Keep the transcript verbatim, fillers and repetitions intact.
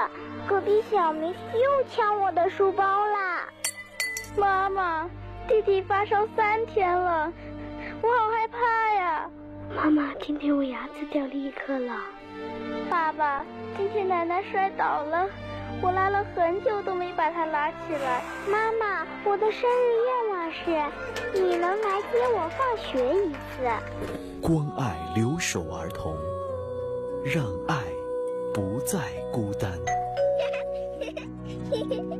了，隔壁小明又抢我的书包啦！ 妈妈，弟弟发烧三天了，我好害怕呀！ 妈妈，今天我牙齿掉了一颗了。 爸爸，今天奶奶摔倒了，我拉了很久都没把她拉起来。 妈妈，我的生日愿望是你能来接我放学一次。 关爱留守儿童，让爱不再孤单。